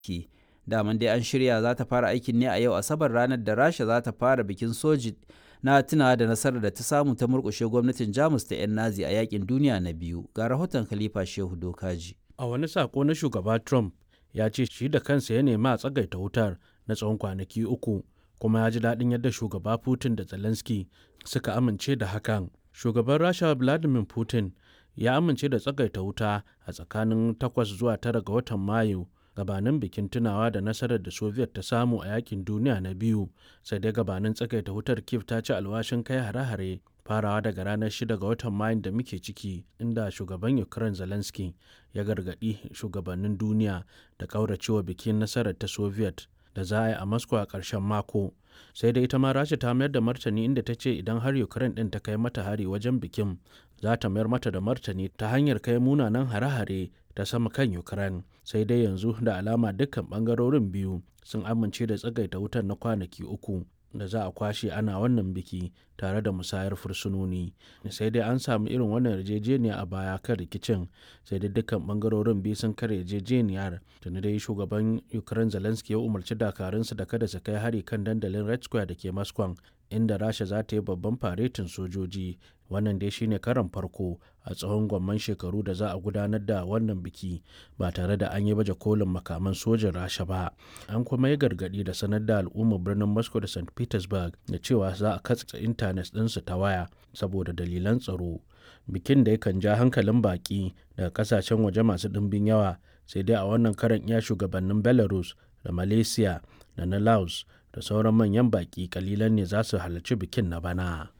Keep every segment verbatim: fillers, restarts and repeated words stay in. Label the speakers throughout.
Speaker 1: Zelensky. Daman dai an shirya za ta fara aikin ne a yau Asabar, ranar da Rasha za ta fara bikin soji na tunawa da nasarar da ta samu ta murƙushe gwamnatin Jamus ta 'yan Nazi a yakin duniya na biyu. Ga rahoton Khalifa Shehu Dokaji.
Speaker 2: A wani sako na shugaba Trump ya ce shi da kansa ya nemi a tsagaita wutar na tsawon kwanaki uku, kuma ya ji daɗin yadda shugaba Putin da Zelensky suka amince da hakan. Shugaban Rasha Vladimir Putin ya amince da tsagaita wuta a tsakanin takwas zuwa tara ga watan Mayu gabanin bikin tunawa da nasarar da Soviet ta samu a yakin duniya na biyu, sai dai gabanin tsagaita wutar Kiev ta ci alwashin kai hare-hare farawa daga ranar shida ga watan Mayun da muke ciki, inda shugaban Ukraine Zelensky ya gargaɗi shugabannin duniya da ƙauracewa bikin nasarar ta Soviet da za a yi a Moscow a ƙarshen mako. Sai dai ita ma Rasha ta mayar da martani, inda ta ce idan har Ukraine ɗin ta kai mata hari wajen bikin, za ta mayar mata da martani ta hanyar kai munanan hare-hare ta sama kan Ukraine. Sai dai yanzu da alama dukkan ɓangarorin biyu sun amince da tsagaita wutar na kwanaki uku da za a kwashe ana wannan biki tare da musayar fursunoni. Sai dai an samu irin wannan yarjejeniya a baya kan rikicin, sai dai dukkan bangarorin biyu sun kare yarjejeniyar. Tuni dai shugaban Ukraine Zelensky ya umarci dakarunsu da kada su kai hari kan dandalin Red Square da ke Moscow, inda Rasha za ta yi babban faretin sojoji. Wannan dai shine karon farko a tsawon gwamman shekaru da za a gudanar da wannan biki ba tare da an yi baje kolin makaman sojin Rasha ba. An kuma yi gargaɗi da sanar da al'ummar birnin Moscow da Saint Petersburg da cewa za a katse intanet ɗinsu ta waya saboda dalilan tsaro. Bikin da yakan ja hankalin baƙi daga ƙasashen waje masu ɗimbin yawa, sai dai a wannan karon iya shugabannin Belarus da Malaysia da na Laos da sauran manyan baƙi kalilan ne za su halarci bikin na bana.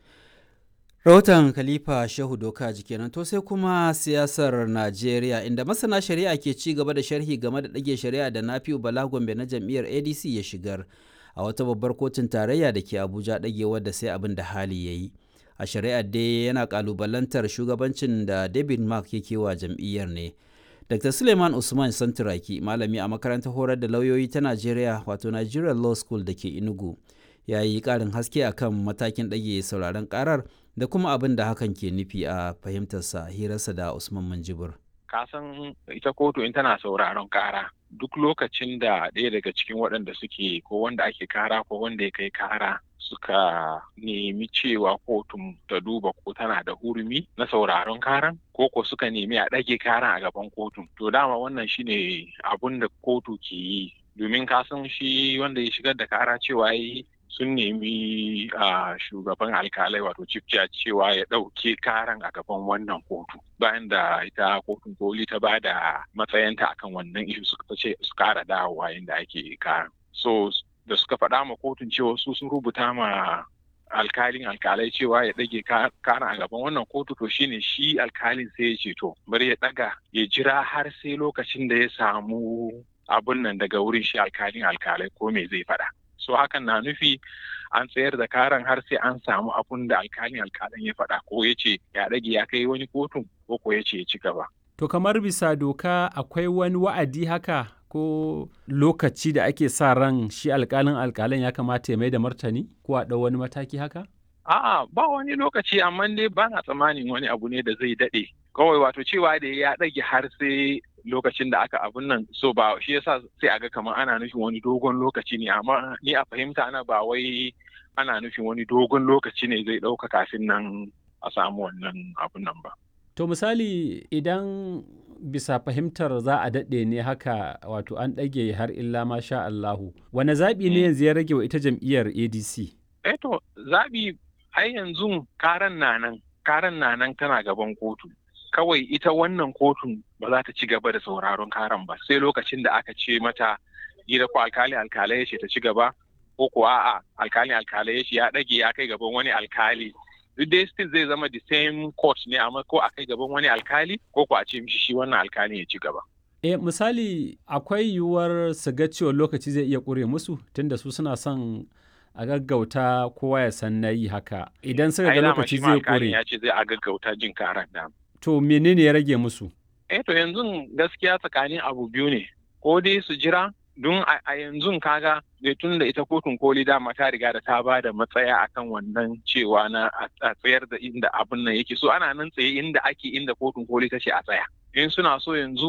Speaker 1: Rahoton Khalifa Shehu Dokaji kenan. To sai kuma siyasar Najeriya, inda masana shari'a ke ci gaba da sharhi game da ɗage shari'a da Nafi'u Bala Gombe na jam'iyyar A D C ya shigar a wata babbar kotun tarayya da ke Abuja, ɗagewar da sai abin da hali ya yi. A shari'ar dai yana ƙalubalantar shugabancin da David Mark yake wa jam'iyyar ne. Dr. Suleiman Usman Santuraki, malami a makarantar horar da lauyoyi ta Najeriya wato Nigerian Law School da ke Enugu, ya yi ƙarin haske akan matakin ɗage sauraron ƙarar da kuma abin da hakan ke nufi a fahimtarsa hirarsa da Usman Manjibur.
Speaker 3: Kasan ita kotu in tana sauraron kara duk lokacin da ɗaya daga cikin waɗanda suke ko wanda ake kara ko wanda ya kai kara suka nemi cewa kotun ta duba ko tana da hurumi na sauraron karan ko ko suka nemi a ɗage karan a gaban kotun, to dama wannan shine abun da kotu ke yi. Domin kasan shi wanda ya shigar da kara cewa yi sun nemi a shugaban alkalai wato chief judge cewa ya ɗauke karan a gaban wannan kotu, bayan da ita kotun koli ta ba da matsayinta akan wannan ishu suka ce su kara dawowa yadda ake karan. So da suka faɗa ma kotun cewa su sun rubuta ma alkalin alkalai cewa ya ɗage karan a gaban wannan kotu, to shine shi alkalin sai ya ce to bari ya ɗaga ya jira har sai lokacin da ya samu abun nan daga wurin shi alkalin alkalai ko me zai faɗa. So hakan na nufi an tsayar da karan har sai an samu abun da alkalin alkalin ya faɗa, ko ya ce ya ɗage ya kai wani kotun ko ko ya ce ya ci gaba.
Speaker 4: To kamar bisa doka akwai wani wa'adi haka ko lokaci da ake sa ran shi alkalin alkalin ya kamata ya mai da martani ko a ɗau wani mataki haka?
Speaker 3: A'a ba wani lokaci, amma dai ba na tsammanin wani abu ne da zai daɗe. Kawai wato cewa da ya ɗage har sai lokacin da aka abun nan, so ba shi yasa sai aga kamar ana nufin wani dogon lokaci ne, amma ni a fahimta ana ba wai ana nufin wani dogon lokaci ne zai ɗauka kafin nan a samu wannan abun nan ba.
Speaker 4: To misali idan bisa fahimtar za a daɗe ne haka wato an ɗage har illa ma sha Allahu, wane zaɓi ne yanzu ya rage wa ita jam'iyyar A D C?
Speaker 3: Eh to zaɓi ai yanzu karan na nan karan na nan tana gaban kotu. Kawai ita wannan kotun ba za ta ci gaba da sauraron karan ba sai lokacin da aka ce mata gida ko alkali alkalai ya ce ta ci gaba, ko ko a'a alkali alkalai ya ce ya ɗage ya kai gaban wani alkali. Duk dai still zai zama the same court ne, amma ko a kai gaban wani alkali ko ko a ce mishi shi wannan alkali ya ci gaba.
Speaker 4: Eh misali akwai yiwuwar su ga cewa lokaci zai iya ƙure musu tunda su suna son a gaggauta kowa ya san na yi haka. Idan suka ga lokaci zai ƙure.
Speaker 3: Ya ce zai a gaggauta jin karan da.
Speaker 4: To menene ya rage musu?
Speaker 3: Eh to yanzu gaskiya tsakanin abu biyu ne, ko dai su jira don a yanzu kaga da tun da ita kotun koli dama ta riga da ta ba da matsaya akan wannan cewa na a tsayar da inda abin nan yake, so ana nan tsaye inda ake inda kotun koli ta ce a tsaya. In suna so yanzu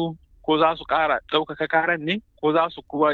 Speaker 3: ko za su ƙara ɗaukaka karan ne ko za su kuma